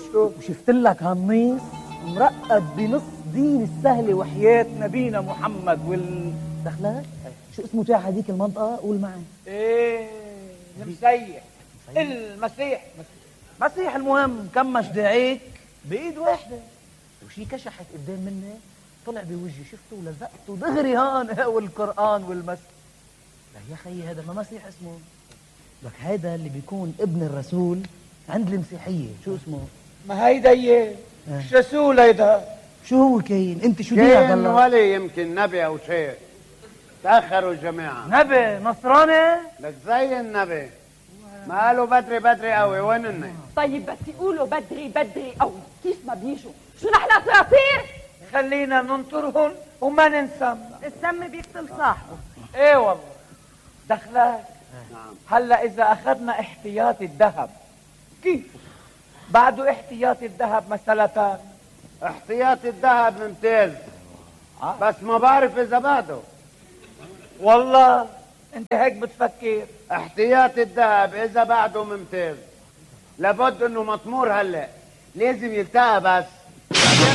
وشفت لك هالنيص مرقد بنص دين السهلة وحياة نبينا محمد دخلك؟ شو اسمه تاع هذيك المنطقة؟ قول معي. ايه المسيح. المسيح مسيح. المهم كمش دعيك بإيد واحدة وشي كشحت قدام مني طلع بوجهي شفته ولزقته دغري هون والقرآن والمسيح. لا يا خيي هذا ما مسيح اسمه. لك هذا اللي بيكون ابن الرسول عند المسيحية شو اسمه؟ ما هيدا ايه رسول هيدا. شو هو كاين؟ انت شو دينك كاين ولي يمكن نبي او شيء. تأخروا الجماعة. نبي نصراني؟ لك زي النبي ما قالوا بدري بدري قوي. وين النبي؟ طيب بس يقولوا بدري بدري قوي كيف ما بيجوا؟ شو نحن اساطير؟ خلينا ننطرهم وما ننسمع. السم بيقتل صاحبه. ايه والله. دخلك. نعم. هلا اذا اخذنا احتياطي الذهب كيف بعده احتياطي الذهب مسألتان؟ احتياطي الذهب ممتاز بس ما بعرف اذا بعده. والله انت هيك بتفكر؟ احتياطي الذهب اذا بعده ممتاز. لابد انه مطمور هلا لازم يلتقى بس